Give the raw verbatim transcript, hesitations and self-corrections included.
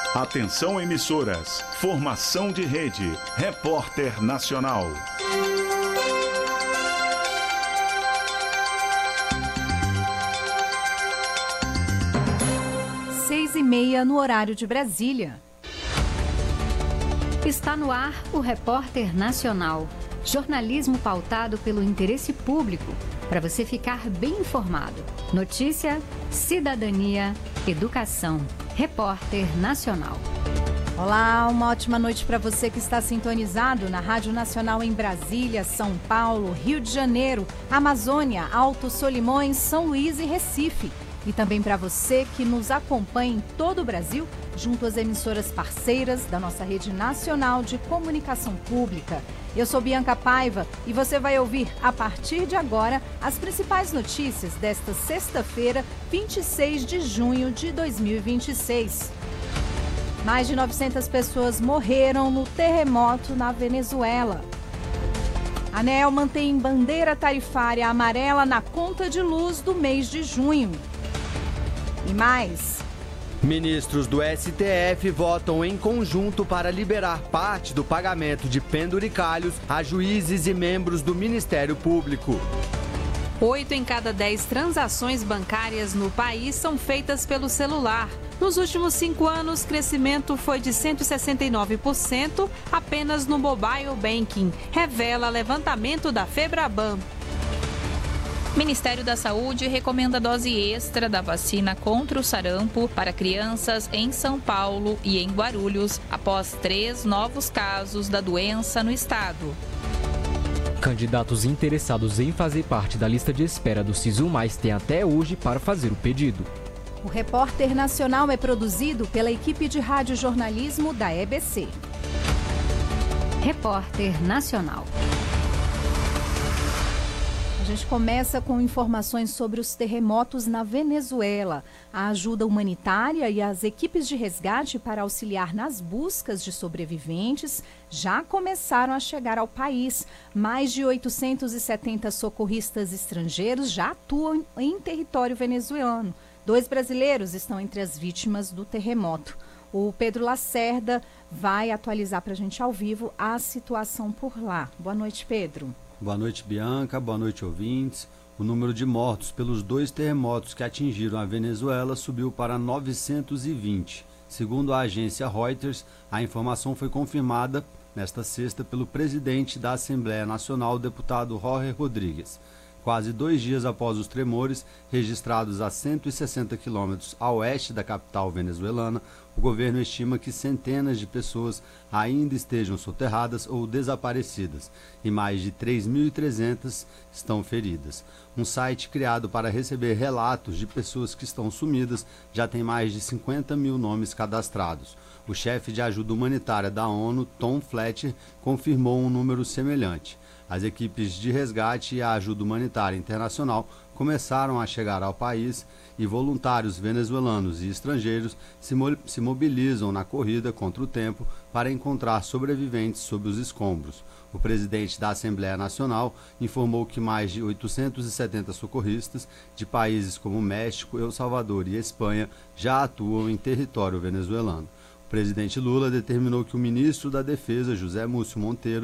Atenção emissoras, formação de rede, Repórter Nacional. Seis e meia no horário de Brasília. Está no ar o Repórter Nacional. Jornalismo pautado pelo interesse público, para você ficar bem informado. Notícia, cidadania, educação. Repórter Nacional. Olá, uma ótima noite para você que está sintonizado na Rádio Nacional em Brasília, São Paulo, Rio de Janeiro, Amazônia, Alto Solimões, São Luís e Recife. E também para você que nos acompanha em todo o Brasil, junto às emissoras parceiras da nossa rede nacional de comunicação pública. Eu sou Bianca Paiva e você vai ouvir, a partir de agora, as principais notícias desta sexta-feira, vinte e seis de junho de dois mil e vinte e seis. Mais de novecentas pessoas morreram no terremoto na Venezuela. A ANEEL mantém bandeira tarifária amarela na conta de luz do mês de junho. E mais... Ministros do S T F votam em conjunto para liberar parte do pagamento de penduricalhos a juízes e membros do Ministério Público. Oito em cada dez transações bancárias no país são feitas pelo celular. Nos últimos cinco anos, o crescimento foi de cento e sessenta e nove por cento apenas no mobile banking, revela levantamento da Febraban. Ministério da Saúde recomenda dose extra da vacina contra o sarampo para crianças em São Paulo e em Guarulhos, após três novos casos da doença no estado. Candidatos interessados em fazer parte da lista de espera do SISU Mais têm até hoje para fazer o pedido. O Repórter Nacional é produzido pela equipe de radiojornalismo da E B C. Repórter Nacional. A gente começa com informações sobre os terremotos na Venezuela. A ajuda humanitária e as equipes de resgate para auxiliar nas buscas de sobreviventes já começaram a chegar ao país. Mais de oitocentos e setenta socorristas estrangeiros já atuam em território venezuelano. Dois brasileiros estão entre as vítimas do terremoto. O Pedro Lacerda vai atualizar para a gente ao vivo a situação por lá. Boa noite, Pedro. Boa noite, Bianca. Boa noite, ouvintes. O número de mortos pelos dois terremotos que atingiram a Venezuela subiu para novecentos e vinte. Segundo a agência Reuters, a informação foi confirmada nesta sexta pelo presidente da Assembleia Nacional, o deputado Jorge Rodrigues. Quase dois dias após os tremores, registrados a cento e sessenta quilômetros a oeste da capital venezuelana, o governo estima que centenas de pessoas ainda estejam soterradas ou desaparecidas e mais de três mil e trezentas estão feridas. Um site criado para receber relatos de pessoas que estão sumidas já tem mais de cinquenta mil nomes cadastrados. O chefe de ajuda humanitária da ONU, Tom Fletcher, confirmou um número semelhante. As equipes de resgate e a ajuda humanitária internacional começaram a chegar ao país e voluntários venezuelanos e estrangeiros se, mo- se mobilizam na corrida contra o tempo para encontrar sobreviventes sob os escombros. O presidente da Assembleia Nacional informou que mais de oitocentos e setenta socorristas de países como México, El Salvador e Espanha já atuam em território venezuelano. O presidente Lula determinou que o ministro da Defesa, José Múcio Monteiro,